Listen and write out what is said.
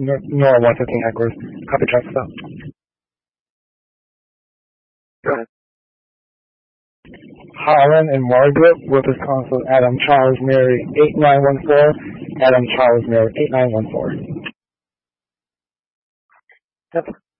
Nora 115 headquarters. Copy traffic stop. Go ahead. Holland and Margaret with Wisconsin, Adam Charles Mary 8914, Adam Charles Mary 8914. Yep.